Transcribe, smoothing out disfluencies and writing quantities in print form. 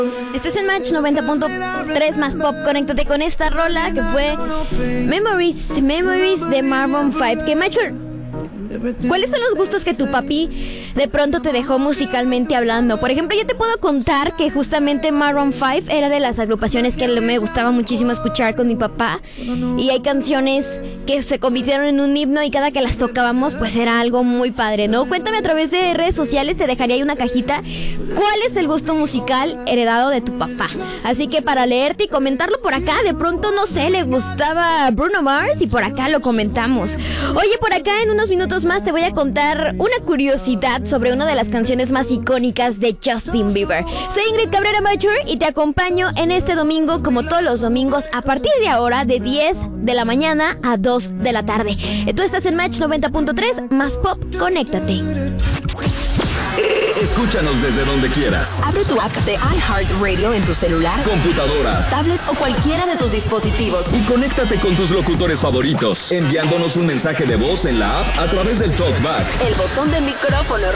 Este es el Match 90.3 más pop. Conéctate con esta rola que fue Memories de Maroon 5. Que Macho, ¿cuáles son los gustos que tu papi de pronto te dejó musicalmente hablando? Por ejemplo, yo te puedo contar que justamente Maroon 5 era de las agrupaciones que me gustaba muchísimo escuchar con mi papá. Y hay canciones que se convirtieron en un himno y cada que las tocábamos pues era algo muy padre, ¿no? Cuéntame a través de redes sociales, te dejaré ahí una cajita. ¿Cuál es el gusto musical heredado de tu papá? Así que para leerte y comentarlo por acá, de pronto, no sé, le gustaba Bruno Mars y por acá lo comentamos. Oye, por acá en unos minutos más te voy a contar una curiosidad sobre una de las canciones más icónicas de Justin Bieber. Soy Ingrid Cabrera Mature y te acompaño en este domingo, como todos los domingos, a partir de ahora, de 10 de la mañana a 2 de la tarde. Tú estás en Match 90.3 más pop, conéctate. Escúchanos desde donde quieras. Abre tu app de iHeartRadio en tu celular, computadora, tablet o cualquiera de tus dispositivos. Y conéctate con tus locutores favoritos, enviándonos un mensaje de voz en la app a través del TalkBack. El botón de micrófono